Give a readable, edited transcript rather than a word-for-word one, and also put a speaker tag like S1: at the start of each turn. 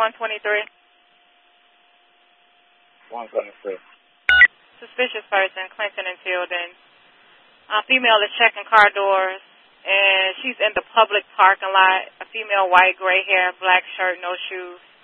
S1: 123.
S2: 123.
S1: Suspicious person, Clinton and Tilden. Female is checking car doors, and she's in the public parking lot. A female, white, gray hair, black shirt, no shoes.